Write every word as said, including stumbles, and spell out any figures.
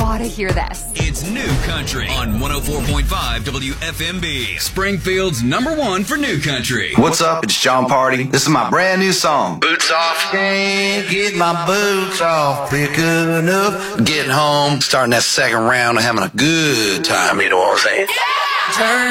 gotta hear this. It's New Country on one oh four point five W F M B. Springfield's number one for New Country. What's up? It's John Party. This is my brand new song. Boots off. Can't get my boots off quick enough. Getting home, starting that second round, and having a good time. You know what I'm saying? Yeah! Turn